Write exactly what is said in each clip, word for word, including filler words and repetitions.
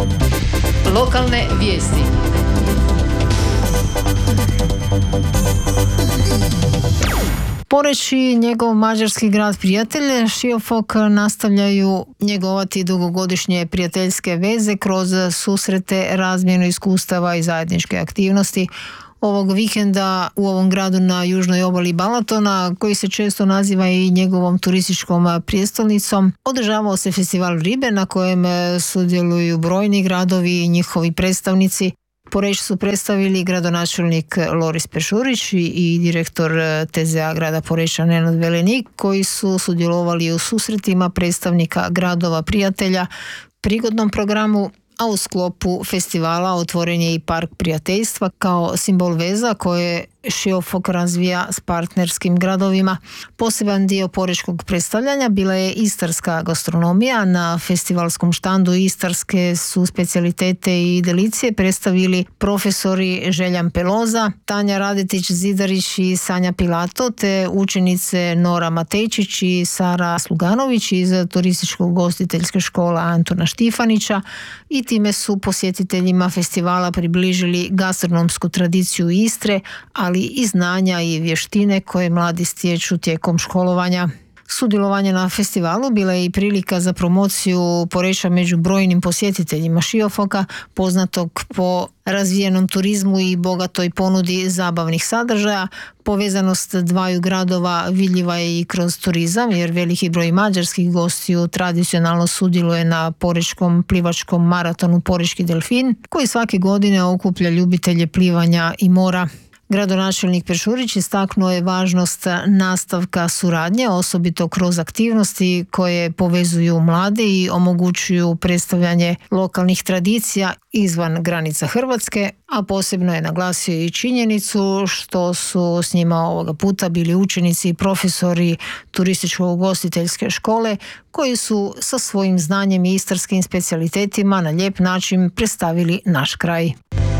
Lokalne vijesti. Poreč i njegov mađarski grad prijatelj Šiofok nastavljaju njegovati dugogodišnje prijateljske veze kroz susrete, razmjenu iskustava i zajedničke aktivnosti. Ovog vikenda u ovom gradu na južnoj obali Balatona, koji se često naziva i njegovom turističkom prijestolnicom, održavao se festival ribe na kojem sudjeluju brojni gradovi i njihovi predstavnici. Poreč su predstavili gradonačelnik Loris Pešurić i direktor T Z A grada Poreča Nenad Velenik, koji su sudjelovali u susretima predstavnika gradova prijatelja, prigodnom programu, a u sklopu festivala otvoren je i park prijateljstva kao simbol veza koje Šiofok razvija s partnerskim gradovima. Poseban dio porečkog predstavljanja bila je istarska gastronomija. Na festivalskom štandu istarske su specijalitete i delicije predstavili profesori Željan Peloza, Tanja Radetić-Zidarić i Sanja Pilato, te učenice Nora Matejčić i Sara Sluganović iz turističko-ugostiteljske škola Antuna Štifanića, i time su posjetiteljima festivala približili gastronomsku tradiciju Istre, ali i znanja i vještine koje mladi stječu tijekom školovanja. Sudjelovanje na festivalu bila je i prilika za promociju Poreča među brojnim posjetiteljima Šiofoka, poznatog po razvijenom turizmu i bogatoj ponudi zabavnih sadržaja. Povezanost dvaju gradova vidljiva je i kroz turizam, jer veliki broj mađarskih gostiju tradicionalno sudjeluje na porečkom plivačkom maratonu Porečki delfin, koji svake godine okuplja ljubitelje plivanja i mora. Gradonačelnik Pešurić istaknuo je važnost nastavka suradnje, osobito kroz aktivnosti koje povezuju mlade i omogućuju predstavljanje lokalnih tradicija izvan granica Hrvatske, a posebno je naglasio i činjenicu što su s njima ovoga puta bili učenici i profesori turističko-ugostiteljske škole, koji su sa svojim znanjem i istarskim specijalitetima na lijep način predstavili naš kraj.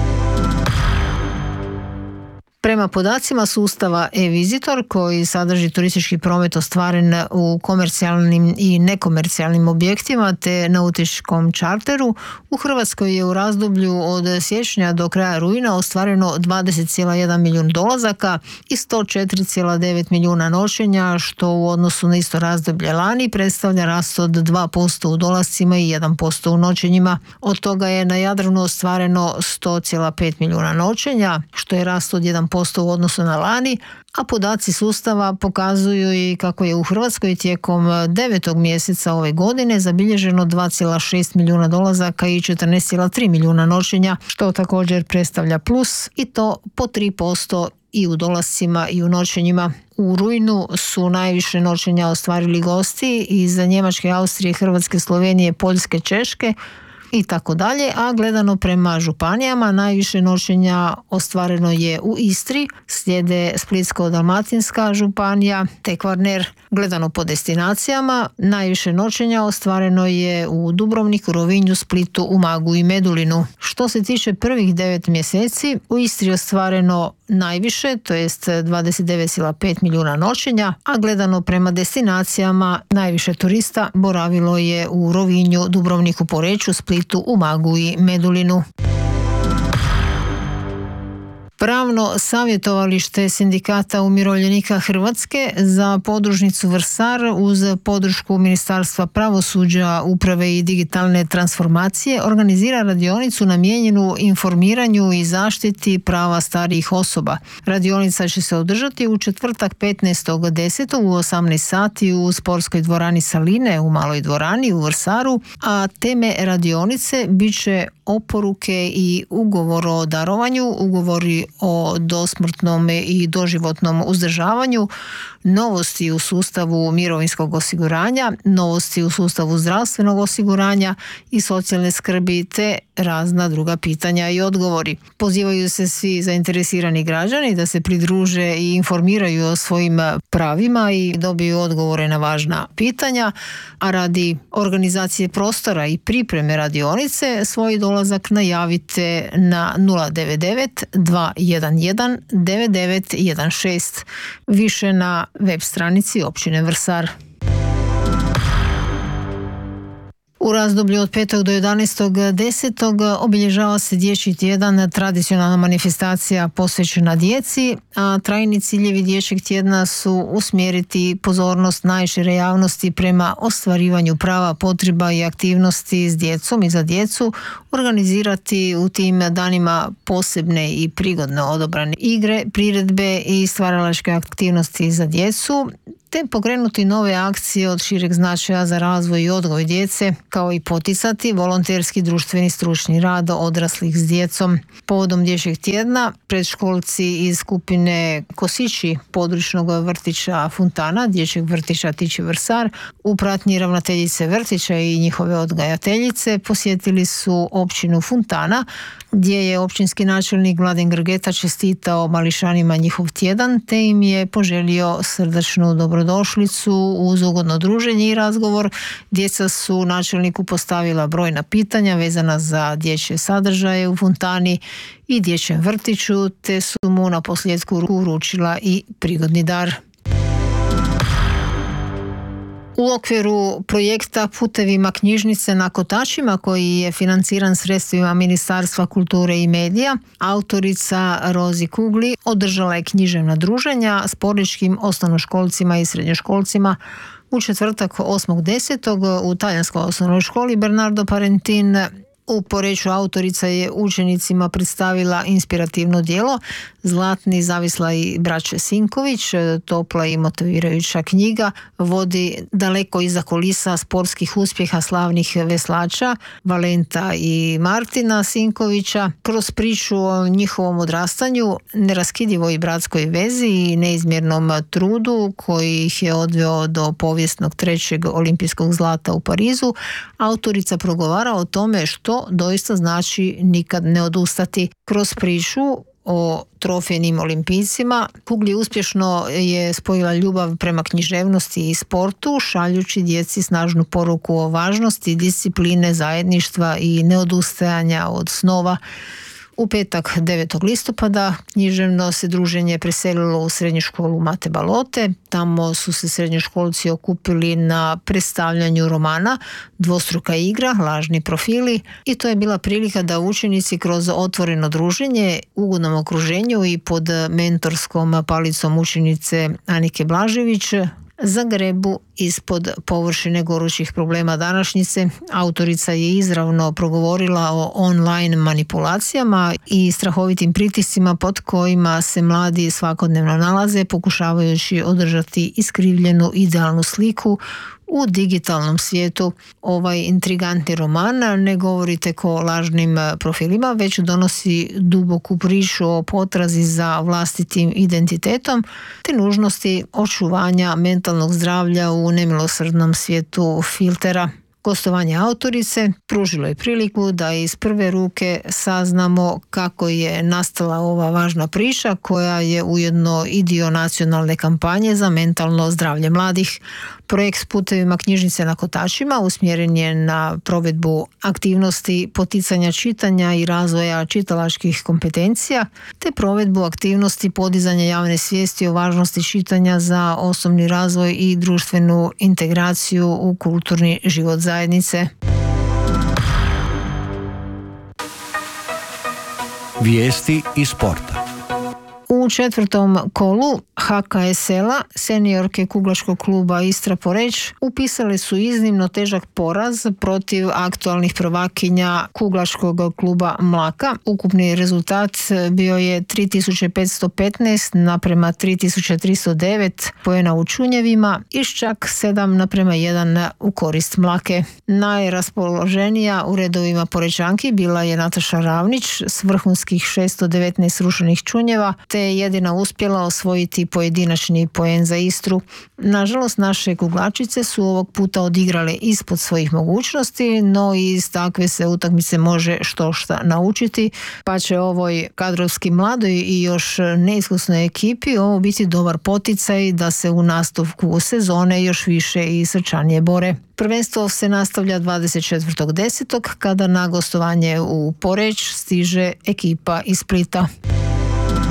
Prema podacima sustava e-Visitor, koji sadrži turistički promet ostvaren u komercijalnim i nekomercijalnim objektima te nautičkom čarteru, u Hrvatskoj je u razdoblju od siječnja do kraja rujna ostvareno dvadeset zarez jedan milijun dolazaka i sto četiri zarez devet milijuna noćenja, što u odnosu na isto razdoblje lani predstavlja rast od dva posto u dolascima i jedan posto u noćenjima. Od toga je na Jadranu ostvareno sto zarez pet milijuna noćenja, što je rast od jedan posto u odnosu na lani, a podaci sustava pokazuju i kako je u Hrvatskoj tijekom devetog mjeseca ove godine zabilježeno dva zarez šest milijuna dolazaka i četrnaest zarez tri milijuna noćenja, što također predstavlja plus, i to po tri posto i u dolascima i u noćenjima. U rujnu su najviše noćenja ostvarili gosti iz Njemačke, Austrije, Hrvatske, Slovenije, Poljske, Češke i tako dalje, a gledano prema županijama najviše noćenja ostvareno je u Istri, slijede Splitsko-dalmatinska županija te Kvarner. Gledano po destinacijama najviše noćenja ostvareno je u Dubrovniku, Rovinju, Splitu, Umagu i Medulinu. Što se tiče prvih devet mjeseci, u Istri je ostvareno najviše, to jest dvadeset devet zarez pet milijuna noćenja, a gledano prema destinacijama najviše turista boravilo je u Rovinju, Dubrovniku, Poreču, Splitu, Umagu i Medulinu. Pravno savjetovalište Sindikata umirovljenika Hrvatske za podružnicu Vrsar uz podršku Ministarstva pravosuđa, uprave i digitalne transformacije organizira radionicu namijenjenu informiranju i zaštiti prava starijih osoba. Radionica će se održati u četvrtak petnaestog desetog u osamnaest sati u sportskoj dvorani Saline u Maloj dvorani u Vrsaru, a teme radionice bit će oporuke i ugovor o darovanju, ugovori o dosmrtnom i doživotnom uzdržavanju, novosti u sustavu mirovinskog osiguranja, novosti u sustavu zdravstvenog osiguranja i socijalne skrbi te razna druga pitanja i odgovori. Pozivaju se svi zainteresirani građani da se pridruže i informiraju o svojim pravima i dobiju odgovore na važna pitanja, a radi organizacije prostora i pripreme radionice svoj dolazak najavite na nula devet devet dva jedan jedan devet devet jedan šest, više na web stranici općine Vrsar. U razdoblju od petog do jedanaestog desetog obilježava se Dječji tjedan, tradicionalna manifestacija posvećena djeci, a trajni ciljevi Dječjeg tjedna su usmjeriti pozornost najšire javnosti prema ostvarivanju prava, potreba i aktivnosti s djecom i za djecu, organizirati u tim danima posebne i prigodno odabrane igre, priredbe i stvaralačke aktivnosti za djecu, te pokrenuti nove akcije od šireg značaja za razvoj i odgoj djece, kao i poticati volonterski društveni stručni rad odraslih s djecom. Povodom Dječjeg tjedna predškolci iz skupine Kosići područnog vrtića Funtana, dječjeg vrtića Tiči Vrsar, u pratnji ravnateljice vrtića i njihove odgajateljice posjetili su općinu Funtana, gdje je općinski načelnik Mladen Grgeta čestitao mališanima njihov tjedan, te im je poželio srdačnu dobrodošlicu uz ugodno druženje i razgovor. Djeca su načelniku postavila brojna pitanja vezana za dječje sadržaje u Funtani i dječjem vrtiću, te su mu na posljedku uručila i prigodni dar. U okviru projekta Putevima knjižnice na kotačima, koji je financiran sredstvima Ministarstva kulture i medija, autorica Rozi Kugli održala je književna druženja s porečkim osnovnoškolcima i srednjoškolcima u četvrtak osmog desetog u talijanskoj osnovnoj školi Bernardo Parentin. U Poreču autorica je učenicima predstavila inspirativno djelo Zlatni zavislaj braće Sinković. Topla i motivirajuća knjiga vodi daleko iza kulisa sportskih uspjeha slavnih veslača Valenta i Martina Sinkovića kroz priču o njihovom odrastanju, neraskidivoj bratskoj vezi i neizmjernom trudu koji ih je odveo do povijesnog trećeg olimpijskog zlata u Parizu. Autorica progovara o tome što doista znači nikad ne odustati. Kroz priču o trofejnim olimpijcima Kugli uspješno je spojila ljubav prema književnosti i sportu, šaljući djeci snažnu poruku o važnosti discipline, zajedništva i neodustajanja od snova. U petak devetog listopada književno se druženje preselilo u srednju školu Mate Balote. Tamo su se srednjoškolci okupili na predstavljanju romana Dvostruka igra, lažni profili, i to je bila prilika da učenici kroz otvoreno druženje, ugodnom okruženju i pod mentorskom palicom učenice Anike Blažević zagrebu ispod površine gorućih problema današnjice. Autorica je izravno progovorila o online manipulacijama i strahovitim pritiscima pod kojima se mladi svakodnevno nalaze, pokušavajući održati iskrivljenu idealnu sliku u digitalnom svijetu. Ovaj intrigantni roman ne govori tek o lažnim profilima, već donosi duboku priču o potrazi za vlastitim identitetom te nužnosti očuvanja mentalnog zdravlja u nemilosrdnom svijetu filtera. Gostovanje autorice pružilo je priliku da iz prve ruke saznamo kako je nastala ova važna priča, koja je ujedno i dio nacionalne kampanje za mentalno zdravlje mladih. Projekt s Putevima knjižnice na kotačima usmjeren je na provedbu aktivnosti poticanja čitanja i razvoja čitalačkih kompetencija, te provedbu aktivnosti podizanja javne svijesti o važnosti čitanja za osobni razvoj i društvenu integraciju u kulturni život zajednice. Vijesti iz sporta. U četvrtom kolu H K S L-a seniorke kuglaškog kluba Istra Poreč upisale su iznimno težak poraz protiv aktualnih prvakinja kuglaškog kluba Mlaka. Ukupni rezultat bio je tri tisuće petsto petnaest naprema tri tisuće tristo devet poena u Čunjevima i čak sedam naprema jedan u korist Mlake. Najraspoloženija u redovima Porečanki bila je Nataša Ravnić s vrhunskih šesto devetnaest srušenih čunjeva, te je jedina uspjela osvojiti pojedinačni poen za Istru. Nažalost, naše kuglačice su ovog puta odigrale ispod svojih mogućnosti, no iz takve se utakmice može što šta naučiti, pa će ovoj kadrovski mladoj i još neiskusnoj ekipi ovo biti dobar poticaj da se u nastavku sezone još više i srčanije bore. Prvenstvo se nastavlja dvadeset četvrtog desetog kada na gostovanje u Poreč stiže ekipa iz Splita.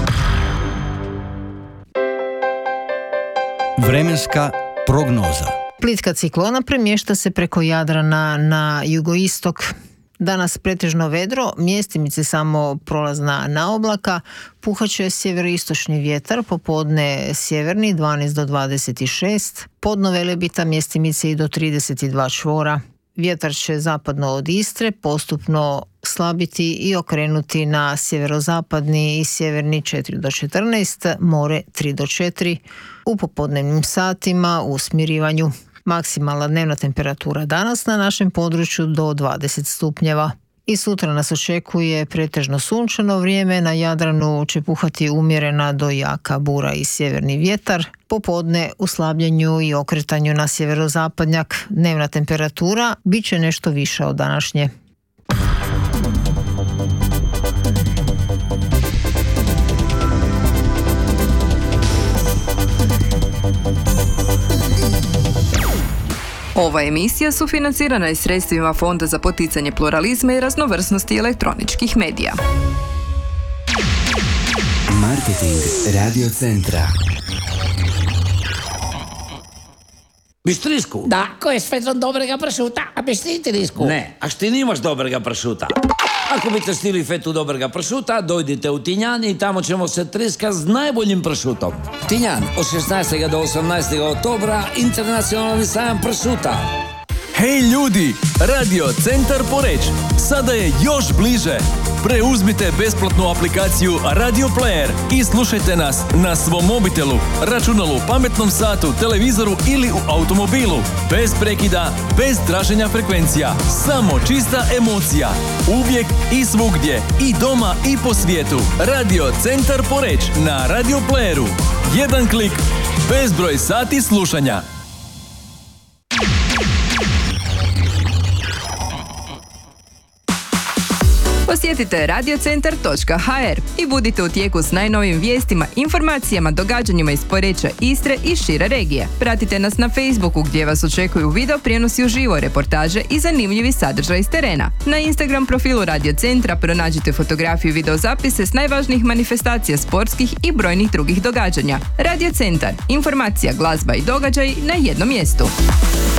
Vremenska prognoza. Plitka ciklona premješta se preko Jadrana na jugoistok. Danas pretežno vedro, mjestimice samo prolazna naoblaka, puhaće sjeveroistočni vjetar, popodne sjeverni dvanaest do dvadeset šest, podno Velebita mjestimice i do trideset dva čvora. Vjetar će zapadno od Istre postupno slabiti i okrenuti na sjeverozapadni i sjeverni četiri do četrnaest, more tri do četiri, u popodnevnim satima u smirivanju. Maksimalna dnevna temperatura danas na našem području do dvadeset stupnjeva. I sutra nas očekuje pretežno sunčano vrijeme, na Jadranu će puhati umjerena do jaka bura i sjeverni vjetar. Popodne u slabljenju i okretanju na sjeverozapadnjak dnevna temperatura bit će nešto viša od današnje. Ova emisija sufinancirana je sredstvima Fonda za poticanje pluralizma i raznovrsnosti elektroničkih medija. Marketing Radio Centra. Biš trisku? Da, ko je s Petrom dobrega pršuta, a biš ti trisku? Ne, a šti nimaš dobrega pršuta. Ako biste stili fetu dobrega pršuta, dojdite u Tinjan i tamo ćemo se triska s najboljim pršutom. Tinjan, od šesnaestog do osamnaestog oktobra, internacionalni sajam pršuta. Hej ljudi, Radio Centar Poreč, sada je još bliže. Preuzmite besplatnu aplikaciju Radio Player i slušajte nas na svom mobitelu, računalu, pametnom satu, televizoru ili u automobilu. Bez prekida, bez traženja frekvencija, samo čista emocija. Uvijek i svugdje, i doma i po svijetu. Radio Centar Poreč na Radio Playeru. Jedan klik, bezbroj sati slušanja. Posjetite radiocentar točka ha er i budite u tijeku s najnovim vijestima, informacijama, događanjima iz Poreča, Istre i šire regije. Pratite nas na Facebooku gdje vas očekuju video prijenosi uživo, reportaže i zanimljivi sadržaj iz terena. Na Instagram profilu Radio Centra pronađite fotografiju i videozapise s najvažnijih manifestacija sportskih i brojnih drugih događanja. Radio Centar, informacija, glazba i događaj na jednom mjestu.